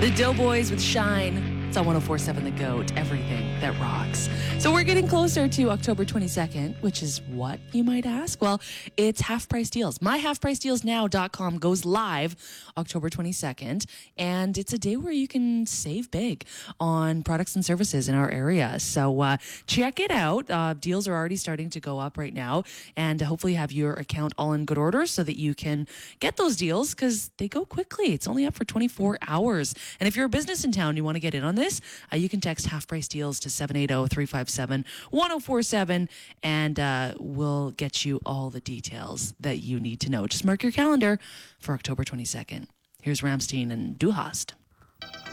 The Doughboys with Shine. It's on 104.7 The Goat, everything that rocks. So we're getting closer to October 22nd, which is what, you might ask? Well, it's Half Price Deals. MyHalfPriceDealsNow.com goes live October 22nd, and it's a day where you can save big on products and services in our area. So check it out. Deals are already starting to go up right now, and hopefully have your account all in good order so that you can get those deals because they go quickly. It's only up for 24 hours. And if you're a business in town, you want to get in on this, you can text Half Price Deals to 780-357-1047, and we'll get you all the details that you need to know. Just mark your calendar for October 22nd. Here's Ramstein and Du Hast.